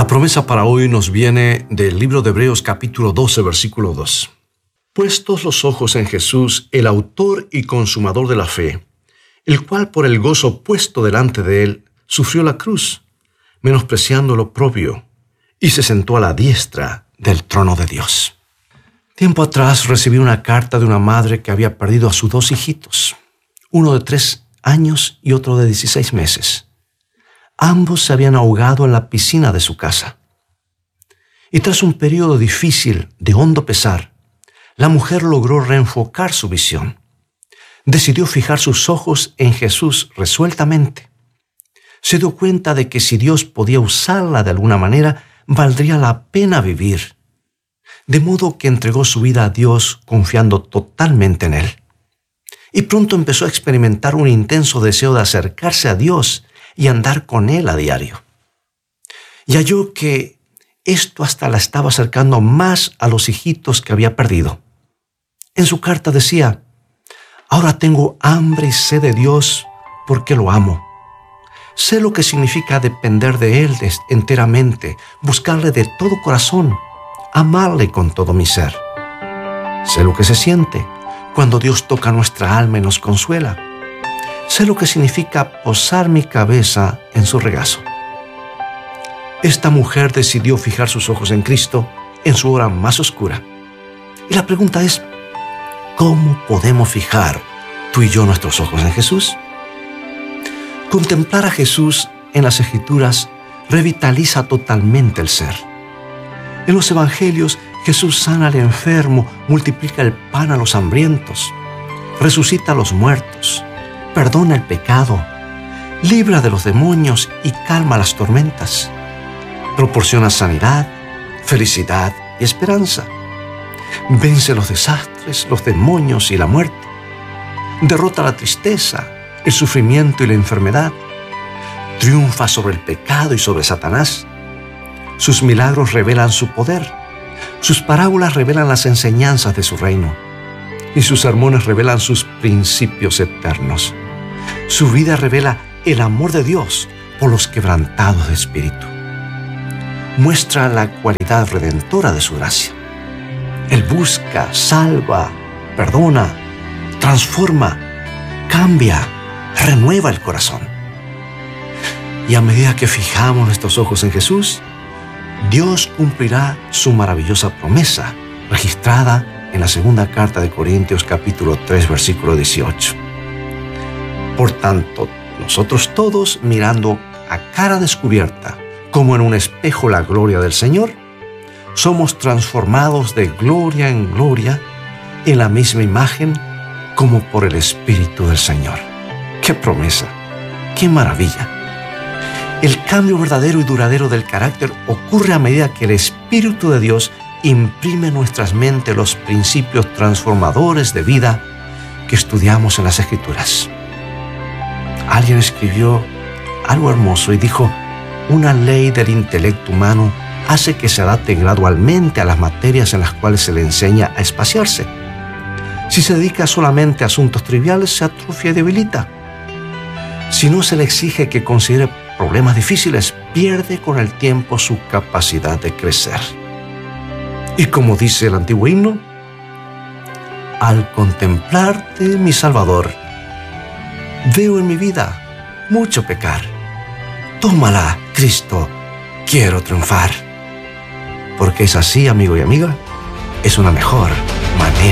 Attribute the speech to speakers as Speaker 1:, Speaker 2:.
Speaker 1: La promesa para hoy nos viene del libro de Hebreos capítulo 12, versículo 2. Puestos los ojos en Jesús, el autor y consumador de la fe, el cual por el gozo puesto delante de él, sufrió la cruz, menospreciando lo propio, y se sentó a la diestra del trono de Dios. Tiempo atrás recibí una carta de una madre que había perdido a sus 2 hijitos, uno de 3 años y otro de 16 meses. Ambos se habían ahogado en la piscina de su casa. Y tras un periodo difícil de hondo pesar, la mujer logró reenfocar su visión. Decidió fijar sus ojos en Jesús resueltamente. Se dio cuenta de que si Dios podía usarla de alguna manera, valdría la pena vivir. De modo que entregó su vida a Dios confiando totalmente en Él. Y pronto empezó a experimentar un intenso deseo de acercarse a Dios y andar con Él a diario. Y halló que esto hasta la estaba acercando más a los hijitos que había perdido. En su carta decía: ahora tengo hambre y sed de Dios porque lo amo. Sé lo que significa depender de Él enteramente, buscarle de todo corazón, amarle con todo mi ser. Sé lo que se siente cuando Dios toca nuestra alma y nos consuela. Sé lo que significa posar mi cabeza en su regazo. Esta mujer decidió fijar sus ojos en Cristo en su hora más oscura. Y la pregunta es: ¿cómo podemos fijar tú y yo nuestros ojos en Jesús? Contemplar a Jesús en las Escrituras revitaliza totalmente el ser. En los Evangelios, Jesús sana al enfermo, multiplica el pan a los hambrientos, resucita a los muertos, perdona el pecado, libra de los demonios y calma las tormentas. Proporciona sanidad, felicidad y esperanza. Vence los desastres, los demonios y la muerte. Derrota la tristeza, el sufrimiento y la enfermedad. Triunfa sobre el pecado y sobre Satanás. Sus milagros revelan su poder. Sus parábolas revelan las enseñanzas de su reino. Y sus sermones revelan sus principios eternos. Su vida revela el amor de Dios por los quebrantados de espíritu. Muestra la cualidad redentora de su gracia. Él busca, salva, perdona, transforma, cambia, renueva el corazón. Y a medida que fijamos nuestros ojos en Jesús, Dios cumplirá su maravillosa promesa, registrada en la segunda carta de Corintios capítulo 3, versículo 18. Por tanto, nosotros todos, mirando a cara descubierta, como en un espejo la gloria del Señor, somos transformados de gloria en gloria en la misma imagen como por el Espíritu del Señor. ¡Qué promesa! ¡Qué maravilla! El cambio verdadero y duradero del carácter ocurre a medida que el Espíritu de Dios imprime en nuestras mentes los principios transformadores de vida que estudiamos en las Escrituras. Alguien escribió algo hermoso y dijo: una ley del intelecto humano hace que se adapte gradualmente a las materias en las cuales se le enseña a espaciarse. Si se dedica solamente a asuntos triviales, se atrofia y debilita. Si no se le exige que considere problemas difíciles, pierde con el tiempo su capacidad de crecer. Y como dice el antiguo himno: al contemplarte, mi Salvador, veo en mi vida mucho pecar. Tómala, Cristo, quiero triunfar. Porque es así, amigo y amiga, es una mejor manera